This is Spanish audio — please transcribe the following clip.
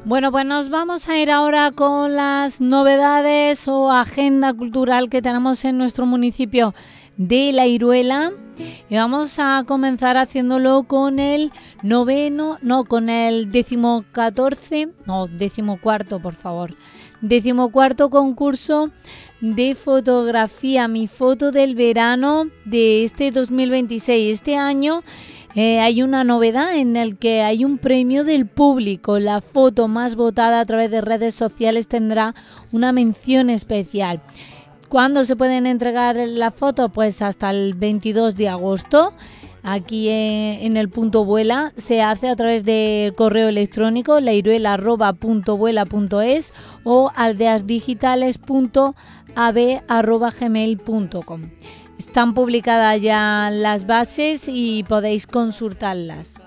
Bueno, pues nos vamos a ir ahora con las novedades o agenda cultural que tenemos en nuestro municipio de La Iruela, y vamos a comenzar haciéndolo con el decimocuarto concurso de fotografía, mi foto del verano de este 2026. Este año hay una novedad en el que hay un premio del público. La foto más votada a través de redes sociales tendrá una mención especial. ¿Cuándo se pueden entregar las fotos? Pues hasta el 22 de agosto. Aquí en el Punto Vuela se hace a través del correo electrónico lairuela@puntovuela.es o aldeasdigitales.ab@gmail.com. Están publicadas ya las bases y podéis consultarlas.